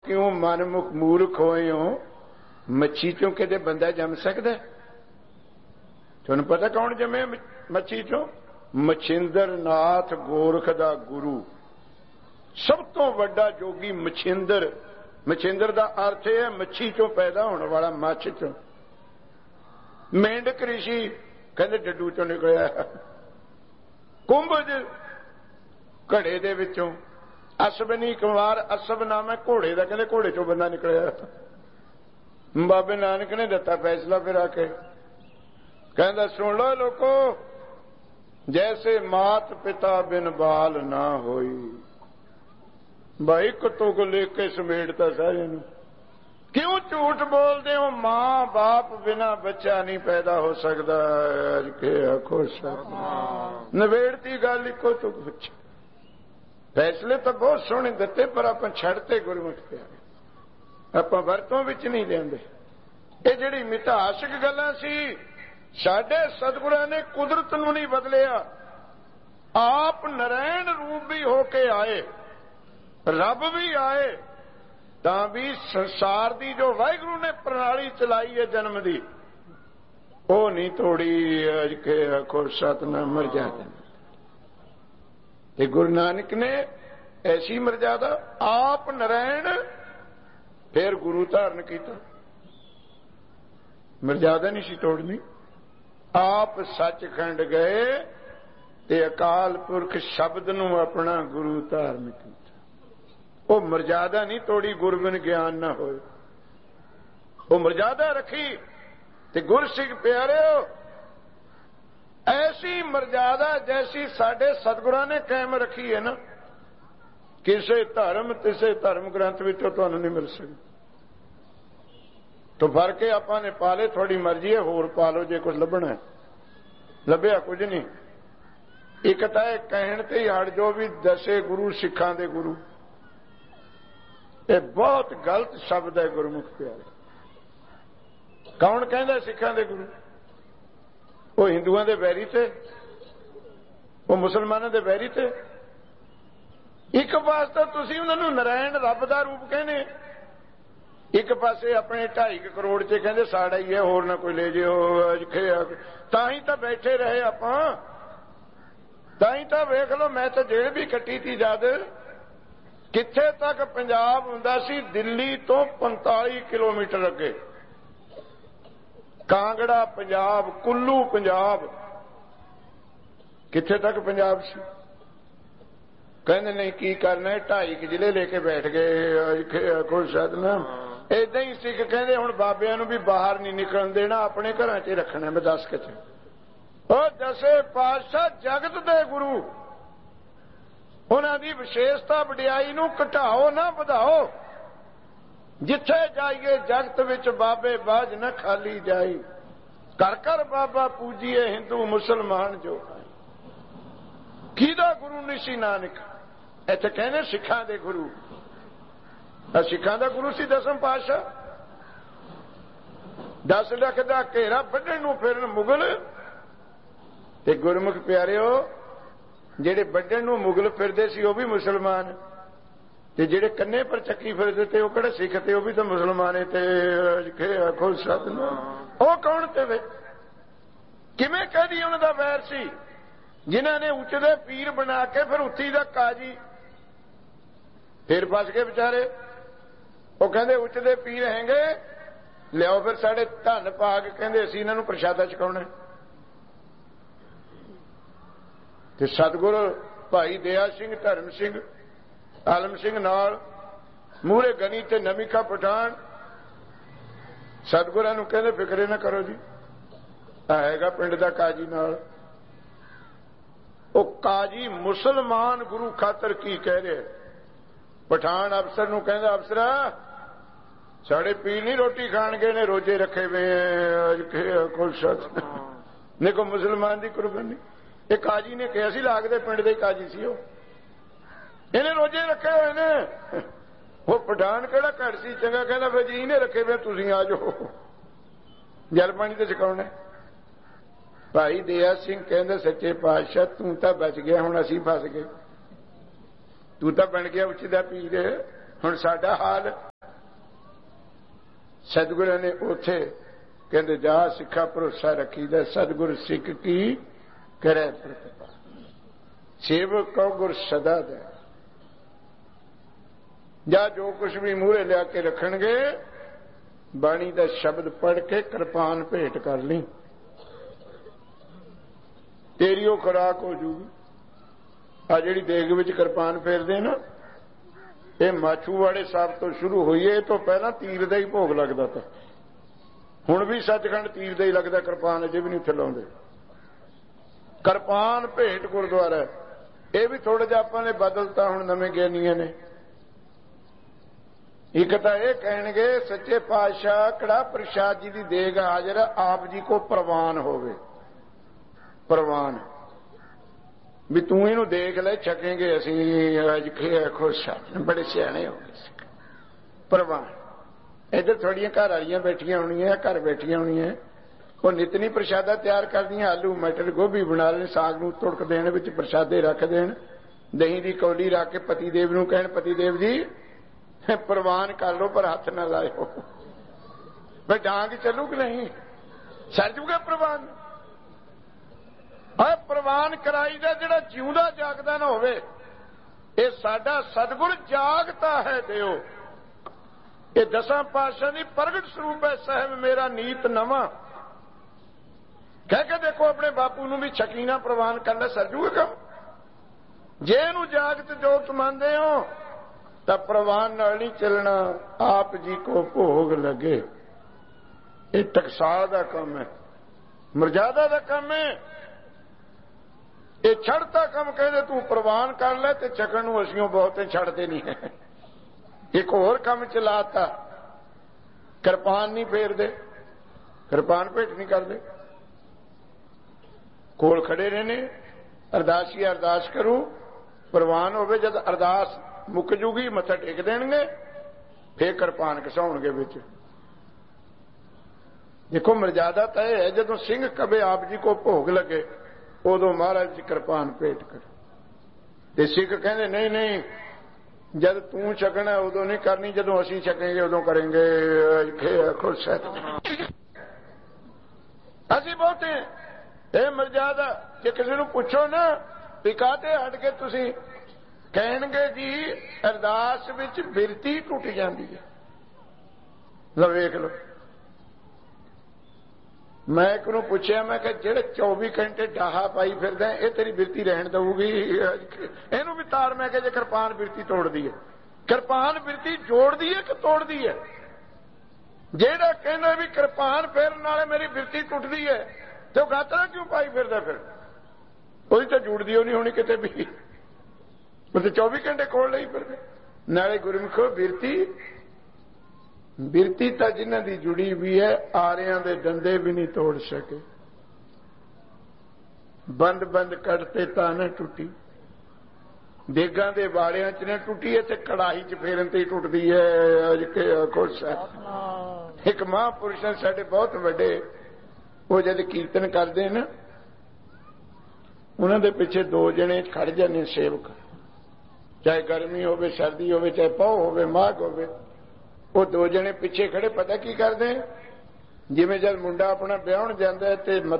क्यों मनमुख मूर्ख होए हो? मच्छी चों किते बंदा जम सकदा? तुहानूं पता कौन जमे मच्छी चों? मछिंदर नाथ गोरख दा गुरु, सब तो वड्डा जोगी मछिंदर। मछिंदर दा अर्थ है मच्छी चों पैदा होने वाला, मच्छ चों। मेंढक ऋषि कहंदे डड्डू चों निकलिया। कुंभज घड़े दे विचों। अश्वनी कुमार, अश्व नाम है घोड़े का, कहते घोड़े चो बंदा निकलिया। बाबे नानक ने दिता फैसला फिर आके, कहता सुन लो लोको, जैसे मात पिता बिन बाल ना होई। भाई कुत्तों को लेके समेटता सारे नूं। क्यों झूठ बोलते हो? मां बाप बिना बच्चा नहीं पैदा हो सकता। अज के आखो सब नवेड़ती गल इको तू कुछ। फैसले तो बहुत सोहने दिते, पर आप छड़ते गुरमुख प्यारे, आप वरतों विच नहीं लेंदे। ये जिहड़ी मिथासक गल्लां सी, साडे सतगुरां ने कुदरत नूं नहीं बदलिया। आप नारायण रूप भी होके आए, रब भी आए, तां भी संसार दी जो वाहिगुरू ने प्रणाली चलाई है जन्म दी, वो नहीं तोड़ी। अज के आखो सतनाम मर्यादा। गुरु नानक ने ऐसी मर्यादा, आप नारायण फिर गुरु धारण किया। मर्यादा नहीं सी तोड़नी। आप सचखंड गए ते अकाल पुरख शब्द नूं अपना गुरु धारण किया। वो मर्यादा नहीं तोड़ी, गुरबिन ज्ञान ना होए। वो मर्यादा रखी ते गुर सिख प्यारे हो, ऐसी मर्यादा जैसी साडे सतगुरां ने कायम रखी है ना, किसे धर्म किसे धर्म ग्रंथ विचों तुहानूं नहीं मिल सकती। तो फर्क है आपां ने पा ले, थोड़ी मर्जी है, होर पा लो जे कुछ लभना है। लभ्या कुछ नहीं। एक तां इह कहण ते ही हट जाओ भी दसे गुरु सिखां दे गुरु, ये बहुत गलत शब्द है गुरमुख प्यारे। कौन कहंदा सिखां दे गुरु? वो हिंदुआं दे वैरी थे, वो मुसलमानां दे वैरी थे। एक पासे तुसीं उन्हां नूं नारायण रब दा रूप कहने, एक पासे अपने 2.5 करोड़ च कहंदे साड़ा ही है, होर ना कोई ले जिओ। तां ही तां बैठे रहे आपां, तां ही तां वेख लो, मैं तां जेल भी कट्टी थी जद, कित्थे तक पंजाब हुंदा सी, दिल्ली तो 45 किलोमीटर अगे कांगड़ा पंजाब, कुल्लू पंजाब, कित्थे तक पंजाब सी। कहंदे नहीं की करना है, 2.5 जिले लेके बैठ गए। कोई शायद ना इदा ही सिख कहंदे हुण बाबियां नूं भी बाहर नहीं निकलन देना, अपने घरां 'च रखना। मैं दस किथे ओ दसे पातशाह जगत दे गुरु, उन्हां दी विशेषता वडियाई नूं घटाओ ना वधाओ। जिथे जाइए जगत विच बाबे बाज न खाली जाई, घर घर बाबा पूजिए हिंदू मुसलमान जो आए। किहदा गुरु नहीं सी नानक? इत्थे कहने सिखां दे गुरु। सिखां दा गुरु सी दसम पातशाह। 10 लाख दा घेरा वड्ढण नूं फिरन मुगल, ते गुरमुख प्यारिओ ਜਿਹੜੇ ਵੱਢਣ ਨੂੰ ਮੁਗਲ ਫਿਰਦੇ ਸੀ ਉਹ ਵੀ ਮੁਸਲਮਾਨ, ਤੇ ਜਿਹੜੇ ਕੰਨੇ ਪਰ ਚੱਕੀ ਫਿਰਦੇ ਤੇ ਉਹ ਕਿਹੜੇ ਸਿੱਖ ਤੇ ਉਹ ਵੀ ਤਾਂ ਮੁਸਲਮਾਨ ਹੈ। ਤੇ ਆਖੋ ਸਤਿਨਾਮ, ਉਹ ਕੌਣ ਤੇ ਵੇ? ਕਿਵੇਂ ਕਹਦੀ ਉਹਨਾਂ ਦਾ ਵੈਰ ਸੀ ਜਿਨ੍ਹਾਂ ਨੇ ਉੱਚਦੇ ਪੀਰ ਬਣਾ ਕੇ ਫਿਰ ਉੱਥੀ ਦਾ ਕਾਜੀ ਫਿਰ ਫਸ ਗਏ ਵਿਚਾਰੇ। ਉਹ ਕਹਿੰਦੇ ਉੱਚਦੇ ਪੀਰ ਹੈਗੇ, ਲਿਆਓ ਫਿਰ ਸਾਡੇ ਧਨ ਭਾਗ, ਕਹਿੰਦੇ ਅਸੀਂ ਇਹਨਾਂ ਨੂੰ ਪ੍ਰਸ਼ਾਦਾ ਛਕਾਉਣਾ। ਤੇ ਸਤਿਗੁਰ ਭਾਈ ਦਇਆ ਸਿੰਘ, ਧਰਮ ਸਿੰਘ, ਆਲਮ ਸਿੰਘ ਨਾਲ ਮੂਹਰੇ ਗਨੀ ਤੇ ਨਮਿਕਾ ਪਠਾਨ ਸਤਿਗੁਰਾਂ ਨੂੰ ਕਹਿੰਦੇ ਫਿਕਰੇ ਨਾ ਕਰੋ ਜੀ, ਹੈਗਾ ਪਿੰਡ ਦਾ ਕਾਜੀ ਨਾਲ। ਉਹ ਕਾਜੀ ਮੁਸਲਮਾਨ ਗੁਰੂ ਖਾਤਰ ਕੀ ਕਹਿ ਰਿਹਾ? ਪਠਾਨ ਅਫਸਰ ਨੂੰ ਕਹਿੰਦਾ, ਅਫਸਰਾ ਸਾਡੇ ਪੀਰ ਨਹੀਂ ਰੋਟੀ ਖਾਣਗੇ, ਨੇ ਰੋਜੇ ਰੱਖੇ ਵੇ ਨੇ ਕੋ ਮੁਸਲਮਾਨ ਦੀ ਕੁਰਬਾਨੀ। ਇਹ ਕਾਜੀ ਨੇ ਕਿਹਾ ਸੀ, ਲਾਗਦੇ ਪਿੰਡ ਦੇ ਕਾਜੀ ਸੀ ਉਹ, ਇਹਨੇ ਰੋਜੇ ਰੱਖੇ ਹੋਏ ਨੇ। ਉਹ ਪਠਾਨ ਕਿਹੜਾ ਘੜ ਸੀ ਚੰਗਾ, ਕਹਿੰਦਾ ਫਿਰ ਜੀ ਇਹਨੇ ਰੱਖੇ ਵੇ, ਤੁਸੀਂ ਆ ਜਾਓ ਜਲ ਪਾਣੀ ਤੇ ਛਕਾਉਣਾ। ਭਾਈ ਦਇਆ ਸਿੰਘ ਕਹਿੰਦਾ, ਸੱਚੇ ਪਾਤਸ਼ਾਹ ਤੂੰ ਤਾਂ ਬਚ ਗਿਆ, ਹੁਣ ਅਸੀਂ ਫਸ ਗਏ। ਤੂੰ ਤਾਂ ਬਣ ਗਿਆ ਉੱਚ ਦਾ ਪੀਰ, ਹੁਣ ਸਾਡਾ ਹਾਲ सतगुरु ने उथे कहते जा सिखा भरोसा रखीदा सतगुरु सिख की करे प्रतिभा सेवक कहो गुर सदा दे जा जो कुछ भी मूहरे लिया के रखणगे बाणी का शब्द पढ़ के कृपान भेंट कर ली तेरी वो खुराक हो जूगी। आ जिहड़ी देग विच कृपान फेरदे ना ये माछूवाड़े साहब तो शुरू हुई है तो पहला तीर का ही भोग लगता था हुण भी सचखंड तीर का ही लगता कृपान अजे भी नहीं उत्थे लाउंदे कृपान भेंट गुरुद्वारा ये भी थोड़ा जिहा आपां ने बदलता हुण नवे ज्ञानियां ने एक तो यह कहेंगे सच्चे पातशाह कड़ा प्रसाद जी की देग हाजिर आप जी को प्रवान होवे प्रवान भी तू इनू देख ले छकेंगे असी अज खुश बड़े सियाने हो गए प्रवान इधर थोड़ियां घर वालियां बैठिया होनियां घर बैठिया होनियां वो नितनी प्रसादा तैयार कर दियां आलू मटर गोभी बना लें साग नूं तुड़क देण विच प्रसादे रख देण दही की कौली रख के पतिदेव नूं कहण पतिदेव जी प्रवान कर लो पर हाथ न लाओ भाई डांग चलू कि नहीं सर जूगा प्रवान प्रवान कराई दा जिहड़ा जिउंदा जागदा ना होवे ये साडा सतगुर जागता है देओ ये दसां पातशाह दी प्रगट स्वरूप है साहब मेरा नीत नवा कह के देखो अपने बापू नूं भी शकीना प्रवान करना सर जूगा कम जे इहनूं जागत जोत मानदे हो तब प्रवान नाल नहीं चलना आप जी को भोग लगे ये टकसाल का काम है मर्यादा का काम है ये छड़ता कम कहते तू प्रवान कर ले तो चकन नूं असीं बहुते छड़ते नहीं है एक होर काम चलाता कृपान नहीं फेरदे कृपान भेंट नहीं करते कोल खड़े रहने अरदासी अरदास करूं प्रवान होवे जद अरदास मुक जूगी मत्था टेक देणगे फिर कृपान घसाउणगे विच देखो मर्यादा तय है जदों सिंह कबे आप जी को भोग लगे उदों महाराज जी कृपान भेंट कर ते सिख कहंदे नहीं नहीं जब तू छकना उदों नहीं करनी जदों असीं छकेंगे उदों करेंगे खुश है असीं बहुते ये मर्यादा जे किसी नूं पुछो ना भी काहते हट के तुसीं कहणगे जी अरदास विच बिरती टुट जाती है लो वेख लो मैं एक नूं पुछया मैं कि जेड़े 24 घंटे डाहा पाई फिरदा ये तेरी बिरती रहन दऊगी इहनूं भी तार मैं जे कृपान बिरती तोड़ दी है कृपान बिरती जोड़ दी है कि तोड़ दी है जेड़ा कहंदा भी कृपान फेरन नाले मेरी बिरती टुटदी है तो गातरा क्यों पाई फिरदा फिर ओही तो जुड़दी हो नहीं होनी किते भी मतलब 24 घंटे खोल ली फिर नाले गुरमुखो बिरती बिरती तो जिन्हां दी जुड़ी हुई है आरियां दे डंडे भी नहीं तोड़ सके बंद बंद कटते ता न टुटी देगां दे वाड़ियां च न टुटी है ते कड़ाही च फेरन ते टुटदी है अज के खुश है एक महापुरुष ने साडे बहुत वड्डे वो जद कीर्तन करदे न उन्हां दे पिछे 2 जने खड़ जाने सेवक चाहे गर्मी हो सर्दी हो चाहे पौ हो माघ हो वो 2 जने पिछे खड़े पता की करते जिवें जब मुंडा अपना ब्याहण जांदा है ते